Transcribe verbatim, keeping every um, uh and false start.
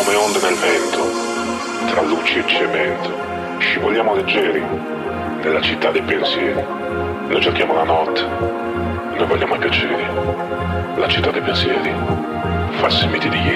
come onde nel vento, tra luci e cemento. Scivoliamo leggeri nella città dei pensieri. Noi cerchiamo la notte, noi vogliamo i piaceri. La città dei pensieri, falsi miti di ieri.